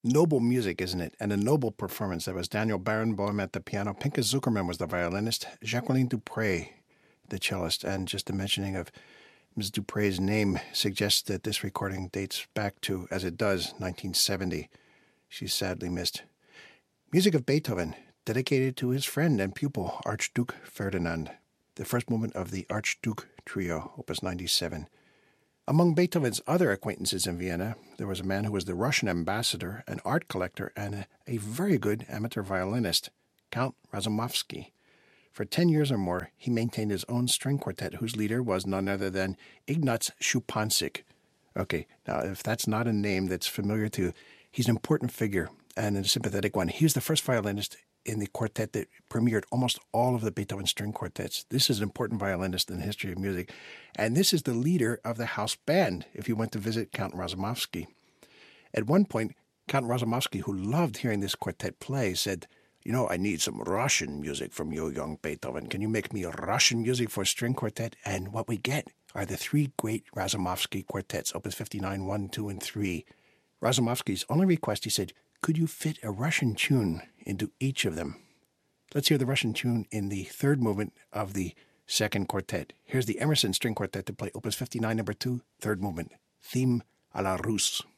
Noble music, isn't it? And a noble performance. That was Daniel Barenboim at the piano. Pinka Zuckerman was the violinist. Jacqueline Dupre, the cellist. And just the mentioning of Ms. Dupre's name suggests that this recording dates back to, as it does, 1970. She's sadly missed. Music of Beethoven, dedicated to his friend and pupil, Archduke Ferdinand. The first movement of the Archduke Trio, Opus 97. Among Beethoven's other acquaintances in Vienna, there was a man who was the Russian ambassador, an art collector, and a very good amateur violinist, Count Razumovsky. For 10 years or more, he maintained his own string quartet, whose leader was none other than Ignaz Schupansik. Okay, now if that's not a name that's familiar to you, he's an important figure and a sympathetic one. He was the first violinist in the quartet that premiered almost all of the Beethoven string quartets. This is an important violinist in the history of music. And this is the leader of the house band, if you went to visit Count Razumovsky. At one point, Count Razumovsky, who loved hearing this quartet play, said, I need some Russian music from you, young Beethoven. Can you make me Russian music for a string quartet? And what we get are the three great Razumovsky quartets, Opus 59, 1, 2, and 3. Razumovsky's only request, he said, could you fit a Russian tune into each of them? Let's hear the Russian tune in the third movement of the second quartet. Here's the Emerson String Quartet to play Opus 59, number 2, third movement, Theme à la Russe.